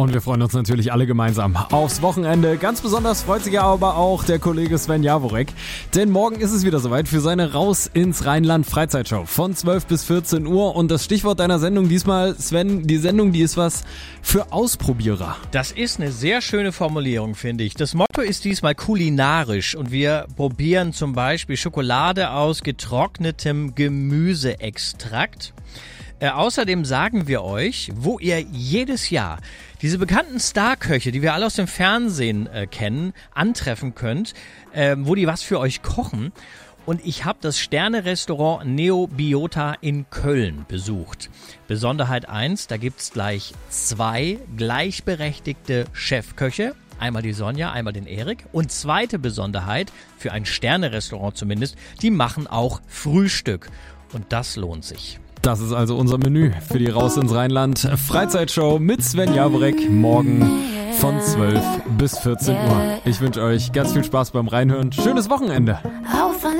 Und wir freuen uns natürlich alle gemeinsam aufs Wochenende. Ganz besonders freut sich aber auch der Kollege Sven Jaworek. Denn morgen ist es wieder soweit für seine Raus ins Rheinland Freizeitshow von 12 bis 14 Uhr. Und das Stichwort deiner Sendung diesmal, Sven, die Sendung, die ist was für Ausprobierer. Das ist eine sehr schöne Formulierung, finde ich. Das Motto ist diesmal kulinarisch und wir probieren zum Beispiel Schokolade aus getrocknetem Gemüseextrakt. Außerdem sagen wir euch, wo ihr jedes Jahr diese bekannten Starköche, die wir alle aus dem Fernsehen kennen, antreffen könnt, wo die was für euch kochen. Und ich habe das Sterne-Restaurant Neobiota in Köln besucht. Besonderheit 1, da gibt's gleich 2 gleichberechtigte Chefköche. Einmal die Sonja, einmal den Erik. Und zweite Besonderheit, für ein Sterne-Restaurant zumindest, die machen auch Frühstück. Und das lohnt sich. Das ist also unser Menü für die Raus ins Rheinland Freizeitshow mit Sven Jaworek morgen von 12 bis 14 Uhr. Ich wünsche euch ganz viel Spaß beim Reinhören. Schönes Wochenende.